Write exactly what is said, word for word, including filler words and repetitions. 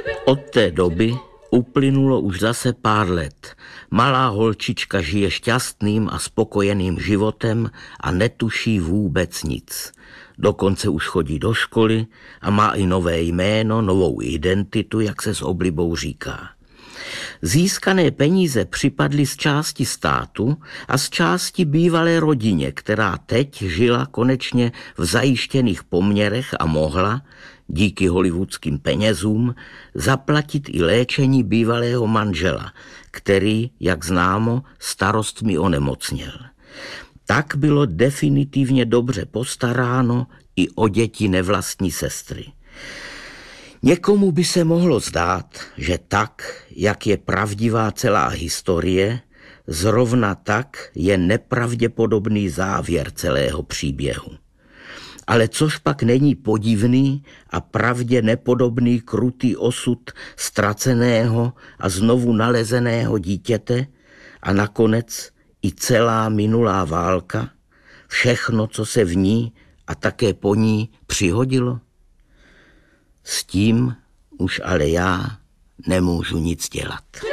Od té doby uplynulo už zase pár let. Malá holčička žije šťastným a spokojeným životem a netuší vůbec nic. Dokonce už chodí do školy a má i nové jméno, novou identitu, jak se s oblibou říká. Získané peníze připadly z části státu a z části bývalé rodině, která teď žila konečně v zajištěných poměrech a mohla, díky hollywoodským penězům, zaplatit i léčení bývalého manžela, který, jak známo, starostmi onemocněl. Tak bylo definitivně dobře postaráno i o děti nevlastní sestry. Někomu by se mohlo zdát, že tak, jak je pravdivá celá historie, zrovna tak je nepravděpodobný závěr celého příběhu. Ale což pak není podivný a pravdě nepodobný krutý osud ztraceného a znovu nalezeného dítěte a nakonec i celá minulá válka, všechno, co se v ní a také po ní přihodilo? S tím už ale já nemůžu nic dělat.